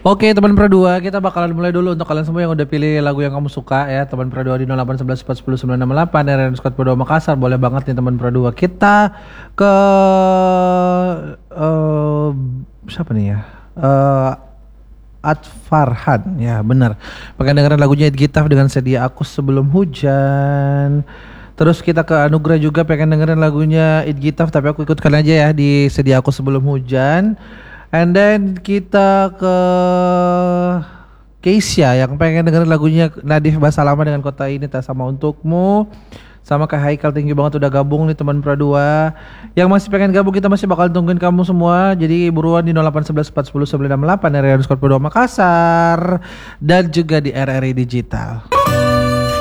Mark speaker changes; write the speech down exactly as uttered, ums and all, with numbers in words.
Speaker 1: Oke teman Pro dua, kita bakalan mulai dulu untuk kalian semua yang udah pilih lagu yang kamu suka ya. Teman Pro dua di nol delapan satu satu empat satu nol enam delapan dan Squad Pro dua Makassar. Boleh banget nih teman Pro dua. Kita ke uh, siapa nih ya? Uh, Ad Farhan, ya benar. Pengen dengerin lagunya It Gitaf dengan Sedia Aku Sebelum Hujan. Terus kita ke Anugrah juga pengen dengerin lagunya It Gitaf, tapi aku ikutkan aja ya di Sedia Aku Sebelum Hujan. And then kita ke Keisha yang pengen dengerin lagunya Nadif Bahasa Lama dengan Kota Ini Tak Sama Untukmu. Sama kayak Haikal, thank you banget udah gabung nih teman Pro dua. Yang masih pengen gabung kita masih bakal tungguin kamu semua. Jadi buruan di nol delapan satu satu empat satu nol satu enam delapan dari Squad Pro dua Makassar dan juga di R R I Digital.